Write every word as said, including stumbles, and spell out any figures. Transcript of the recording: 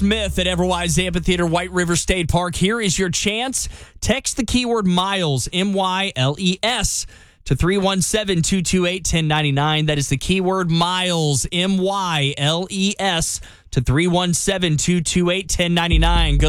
Smith at Everwise Amphitheater, White River State Park. Here is your chance. Text the keyword Miles, M Y L E S, to three one seven, two two eight, one zero nine nine. That is the keyword Miles, M Y L E S, to three one seven, two two eight, one zero nine nine. Good